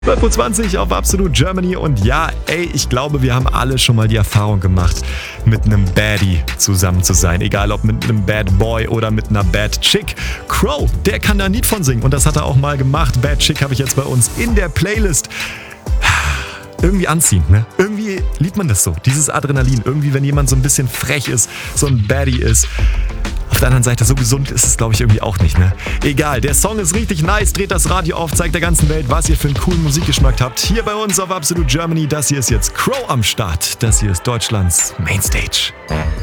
12.20 Uhr auf Absolute Germany und ja, ich glaube, wir haben alle schon mal die Erfahrung gemacht, mit einem Baddie zusammen zu sein. Egal ob mit einem Bad Boy oder mit einer Bad Chick. Crow, der kann da ein Lied von singen und das hat er auch mal gemacht. Bad Chick habe ich jetzt bei uns in der Playlist. Irgendwie anziehend, ne? Irgendwie liebt man das so, dieses Adrenalin. Irgendwie, wenn jemand so ein bisschen frech ist, so ein Baddie ist. Auf der anderen Seite, so gesund ist es, glaube ich, irgendwie auch nicht, ne? Egal, der Song ist richtig nice, dreht das Radio auf, zeigt der ganzen Welt, was ihr für einen coolen Musikgeschmack habt. Hier bei uns auf Absolute Germany, das hier ist jetzt Crow am Start. Das hier ist Deutschlands Mainstage.